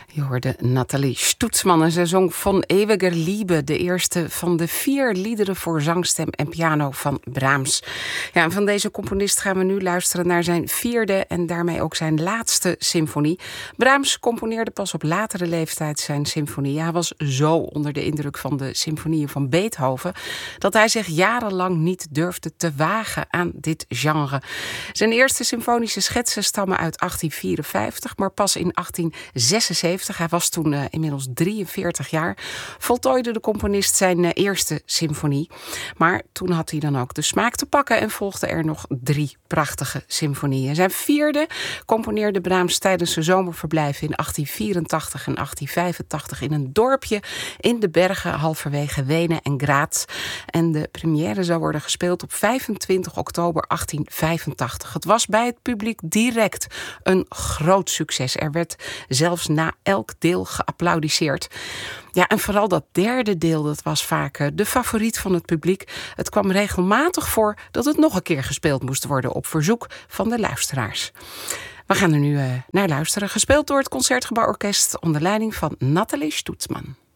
Je hoorde Nathalie Stoetsman en ze zong Von Ewiger Liebe, de eerste van de 4 liederen voor zangstem en piano van Brahms. Ja, en van deze componist gaan we nu luisteren naar zijn 4e en daarmee ook zijn laatste symfonie. Brahms componeerde pas op latere leeftijd zijn symfonie. Hij was zo onder de indruk van de symfonieën van Beethoven dat hij zich jarenlang niet durfde te wagen aan dit genre. Zijn eerste symfonische schetsen stammen uit 1854, maar pas in 1876, hij was toen inmiddels 43 jaar, voltooide de componist zijn eerste symfonie. Maar toen had hij dan ook de smaak te pakken en volgden er nog 3 prachtige symfonieën. Zijn 4e componeerde Brahms tijdens zijn zomerverblijf in 1884 en 1885 in een dorpje in de bergen halverwege Wenen en Graz. En de première zou worden gespeeld op 25 oktober 1885. Het was bij het publiek direct een groot succes. Er werd zelfs na elk deel geapplaudisseerd. Ja, en vooral dat 3e deel, dat was vaak de favoriet van het publiek. Het kwam regelmatig voor dat het nog een keer gespeeld moest worden op verzoek van de luisteraars. We gaan er nu naar luisteren. Gespeeld door het Concertgebouworkest onder leiding van Nathalie Stoetsman.